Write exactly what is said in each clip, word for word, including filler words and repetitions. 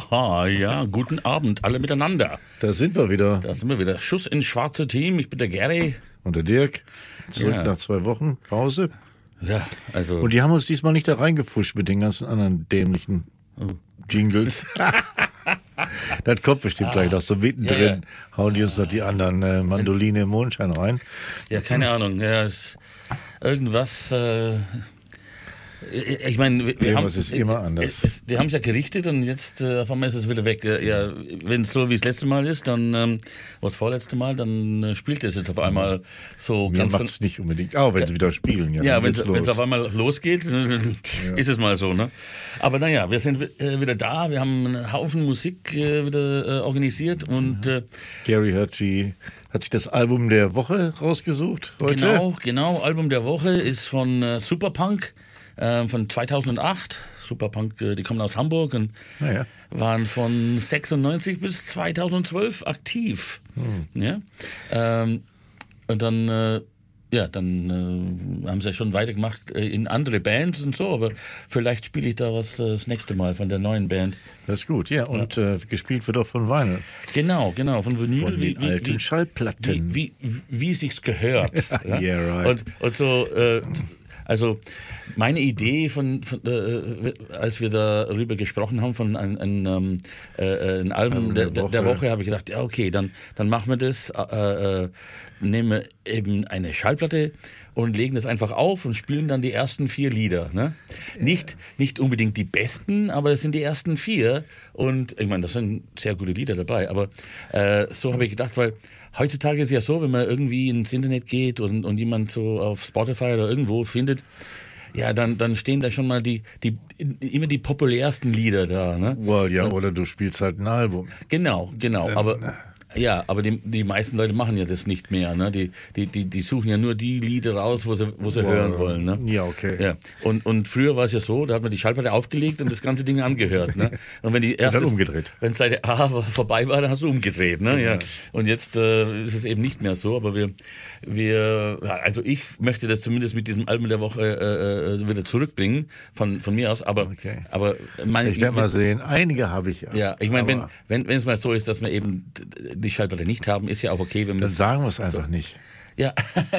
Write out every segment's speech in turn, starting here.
Haha, ja, guten Abend, alle miteinander. Da sind wir wieder. Da sind wir wieder. Schuss ins schwarze Team. Ich bin der Gary. Und der Dirk. Zurück Ja. nach zwei Wochen Pause. Ja, also. Und die haben uns diesmal nicht da reingefuscht mit den ganzen anderen dämlichen Jingles. Das kommt bestimmt Ah, gleich noch so mittendrin. ja, ja. Hauen die uns noch die anderen äh, Mandoline im Mondschein rein. Ja, keine Ahnung. Ja, es, irgendwas. Äh, ich meine, wir, wir haben Irgendwas ist immer anders. Es, es, die haben es ja gerichtet und jetzt äh, auf einmal ist es wieder weg. Äh, Ja, wenn es so wie das letzte Mal ist, dann ähm, was vorletzte Mal, dann äh, spielt es jetzt auf einmal so. Mir ganz macht es nicht unbedingt. Auch wenn sie wieder spielen. Ja, Ja, dann wenn geht's es los. auf einmal losgeht, dann ist es mal so, ne? Aber naja, wir sind äh, wieder da, wir haben einen Haufen Musik äh, wieder äh, organisiert und äh, Gary hat, die, hat sich das Album der Woche rausgesucht heute. genau, genau, Album der Woche ist von äh, Superpunk äh, von zweitausendacht. Superpunk, äh, die kommen aus Hamburg und Naja. waren von sechsundneunzig bis zweitausendzwölf aktiv. Hm. Ja? Ähm, und dann, äh, ja, dann äh, haben sie ja schon weitergemacht äh, in andere Bands und so, aber vielleicht spiele ich da was äh, das nächste Mal von der neuen Band. Das ist gut, ja. Und Äh, gespielt wird auch von Vinyl. Genau, genau, von Vinyl. Von den alten Schallplatten. Wie, wie, wie es sich gehört. ja? Yeah, right. Und, und so, äh, also meine Idee von, von äh, als wir darüber gesprochen haben von ein, ein, ähm, äh, ein Album der, der, der Woche, habe ich gedacht, ja okay, dann, dann machen wir das, äh, äh, nehmen wir eben eine Schallplatte und legen das einfach auf und spielen dann die ersten vier Lieder. Ne? Ja. Nicht, nicht unbedingt die besten, aber das sind die ersten vier. Und ich meine, das sind sehr gute Lieder dabei. Aber äh, so habe ich gedacht, weil heutzutage ist es ja so, wenn man irgendwie ins Internet geht und, und jemand so auf Spotify oder irgendwo findet, ja, dann, dann stehen da schon mal die, die, immer die populärsten Lieder da. Ne? Well, ja, oder du spielst halt ein Album. Genau, genau. Dann, aber ja, aber die, die meisten Leute machen ja das nicht mehr. Ne? Die, die, die, die suchen ja nur die Lieder raus, wo sie, wo sie Wow. hören wollen. Ne? Ja, okay. Ja. Und, und früher war es ja so, da hat man die Schallplatte aufgelegt und das ganze Ding angehört. Ne? Und wenn die erste, dann umgedreht. wenn Seite A vorbei war, dann hast du umgedreht. Ne? Ja. Und jetzt äh, ist es eben nicht mehr so, aber wir, wir, also ich möchte das zumindest mit diesem Album der Woche äh, wieder zurückbringen, von, von mir aus. Aber, Okay. aber mein, Ich werde mal sehen. Einige habe ich ja. Ja, ich meine, wenn, Aber wenn, wenn es mal so ist, dass wir eben die Schallplatte nicht haben, ist ja auch okay, wenn wir dann das, sagen wir es einfach nicht. ja.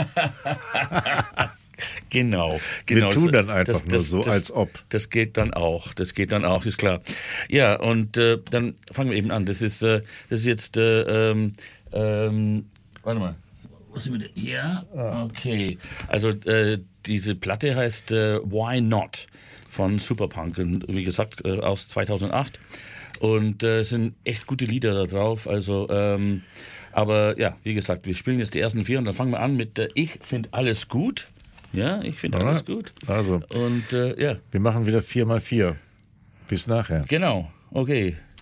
Genau, genau. Wir tun dann Das- einfach das, nur das, so, das, als ob. Das geht dann auch, das geht dann auch, ist klar. Ja, und äh, dann fangen wir eben an. Das ist, äh, das ist jetzt, äh, ähm, ähm, warte mal. Was sind wir denn? Ja, okay. Also äh, diese Platte heißt äh, Why Not von Superpunk. Und wie gesagt, äh, aus zweitausendacht. Und äh, es sind echt gute Lieder da drauf. Also, ähm, aber ja, wie gesagt, wir spielen jetzt die ersten vier und dann fangen wir an mit äh, Ich finde alles gut. Ja, ich finde Ja. alles gut. Also, Und äh, ja, wir machen wieder vier mal vier. Bis nachher. genau. Okay.